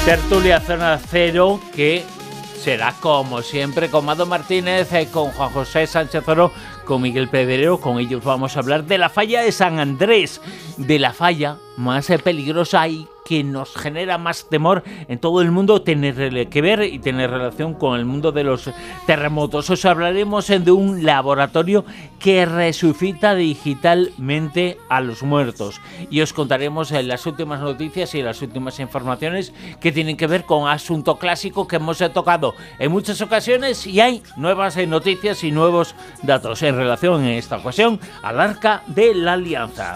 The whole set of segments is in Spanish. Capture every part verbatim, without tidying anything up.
Tertulia Zona Cero, que será como siempre con Mado Martínez, eh, con Juan José Sánchez Oro, con Miguel Pedrero. Con ellos vamos a hablar de la falla de San Andrés, de la falla más eh, peligrosa y que nos genera más temor en todo el mundo, tener que ver y tener relación con el mundo de los terremotos. Os hablaremos de un laboratorio que resucita digitalmente a los muertos y os contaremos las últimas noticias y las últimas informaciones que tienen que ver con asunto clásico que hemos tocado en muchas ocasiones, y hay nuevas noticias y nuevos datos en relación, en esta ocasión, al Arca de la Alianza.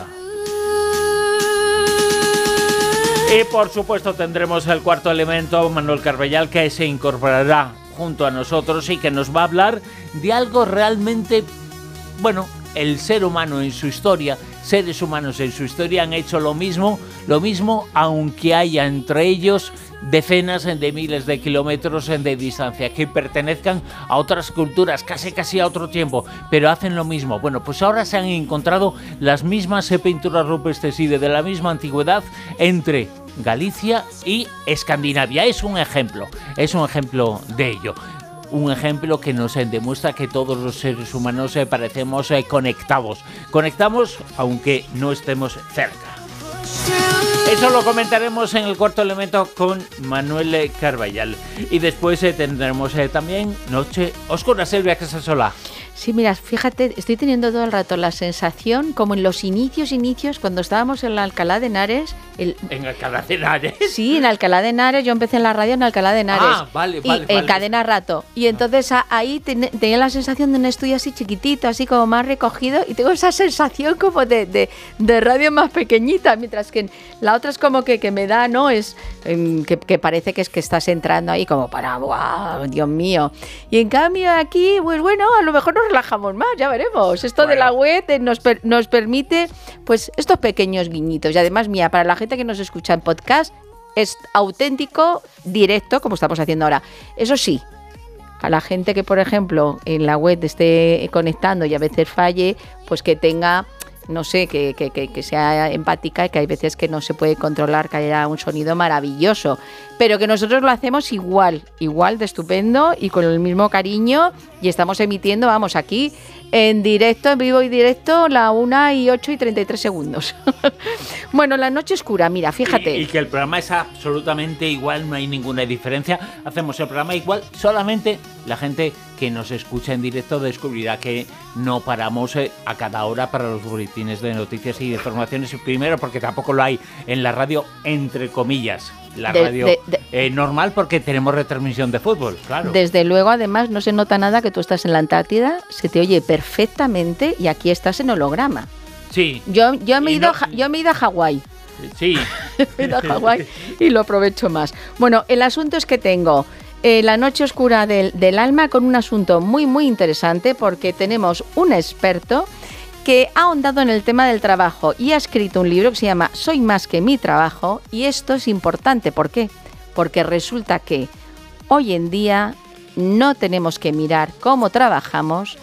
Y por supuesto tendremos el cuarto elemento, Manuel Carballal, que se incorporará junto a nosotros y que nos va a hablar de algo realmente, bueno, el ser humano en su historia, seres humanos en su historia han hecho lo mismo, lo mismo, aunque haya entre ellos decenas de miles de kilómetros de distancia, que pertenezcan a otras culturas, casi casi a otro tiempo, pero hacen lo mismo. Bueno, pues ahora se han encontrado las mismas pinturas rupestres y de la misma antigüedad entre Galicia y Escandinavia. Es un ejemplo, es un ejemplo de ello. Un ejemplo que nos demuestra que todos los seres humanos eh, parecemos eh, conectados. Conectamos aunque no estemos cerca. Eso lo comentaremos en el cuarto elemento con Manuel Carballal. Y después eh, tendremos eh, también Noche Oscura. Silvia Casasola. Sí, mira, fíjate, estoy teniendo todo el rato la sensación, como en los inicios, inicios, cuando estábamos en la Alcalá de Henares. El... ¿En Alcalá de Henares? Sí, en Alcalá de Henares, yo empecé en la radio en Alcalá de Henares. Ah, vale, vale. Y en vale. Cadena Rato. Y entonces a, ahí ten, tenía la sensación de un estudio así chiquitito, así como más recogido, y tengo esa sensación como de, de, de radio más pequeñita, mientras que la otra es como que, que me da, ¿no? Es um, que, que parece que es que estás entrando ahí como para, ¡wow! Dios mío. Y en cambio aquí, pues bueno, a lo mejor nos relajamos más, ya veremos. Esto bueno. de la web nos, per, nos permite pues estos pequeños guiñitos. Y además, mía, para la gente que nos escucha en podcast, es auténtico, directo, como estamos haciendo ahora. Eso sí, a la gente que, por ejemplo, en la web esté conectando y a veces falle, pues que tenga, no sé, que, que, que, que sea empática, y que hay veces que no se puede controlar, que haya un sonido maravilloso, pero que nosotros lo hacemos igual, igual de estupendo y con el mismo cariño, y estamos emitiendo, vamos, aquí en directo, en vivo y directo, la una y ocho y treinta y tres segundos. Bueno, La Noche Oscura, mira, fíjate. Y, y que el programa es absolutamente igual, no hay ninguna diferencia. Hacemos el programa igual, solamente la gente que nos escucha en directo descubrirá que no paramos eh, a cada hora para los boletines de noticias y de informaciones. Primero, porque tampoco lo hay en la radio, entre comillas. La de, radio de, de, eh, normal, porque tenemos retransmisión de fútbol, claro. Desde luego, además, no se nota nada que tú estás en la Antártida, se te oye perfectamente y aquí estás en holograma. Sí. Yo, yo, me, he ido, no, yo me he ido a Hawái. Sí. Me he ido a Hawái y lo aprovecho más. Bueno, el asunto es que tengo eh, La Noche Oscura del, del Alma con un asunto muy, muy interesante, porque tenemos un experto que ha ahondado en el tema del trabajo y ha escrito un libro que se llama Soy más que mi trabajo, y esto es importante. ¿Por qué? Porque resulta que hoy en día no tenemos que mirar cómo trabajamos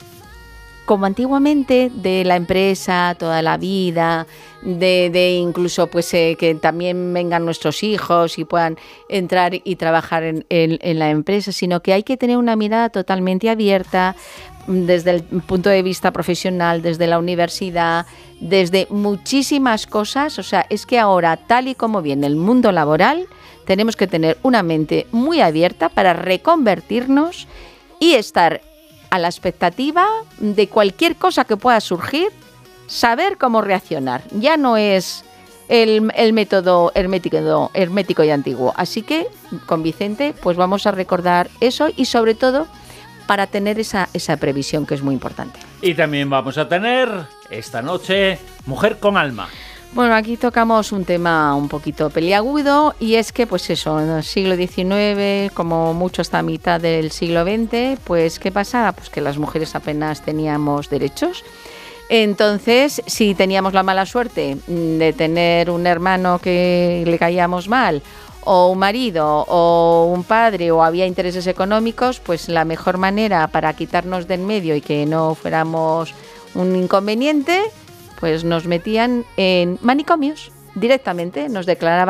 como antiguamente, de la empresa toda la vida, de, de incluso pues eh, que también vengan nuestros hijos y puedan entrar y trabajar en, en, en la empresa, sino que hay que tener una mirada totalmente abierta desde el punto de vista profesional, desde la universidad, desde muchísimas cosas. O sea, es que ahora, tal y como viene el mundo laboral, tenemos que tener una mente muy abierta para reconvertirnos y estar a la expectativa de cualquier cosa que pueda surgir, saber cómo reaccionar. Ya no es el, el método hermético, hermético y antiguo. Así que con Vicente pues vamos a recordar eso, y sobre todo para tener esa, esa previsión, que es muy importante. Y también vamos a tener esta noche Mujer con Alma. Bueno, aquí tocamos un tema un poquito peliagudo, y es que, pues eso, en el siglo diecinueve, como mucho hasta mitad del siglo veinte, pues ¿qué pasaba? Pues que las mujeres apenas teníamos derechos. Entonces, si teníamos la mala suerte de tener un hermano que le caíamos mal, o un marido, o un padre, o había intereses económicos, pues la mejor manera para quitarnos de en medio y que no fuéramos un inconveniente, pues nos metían en manicomios directamente, nos declaraban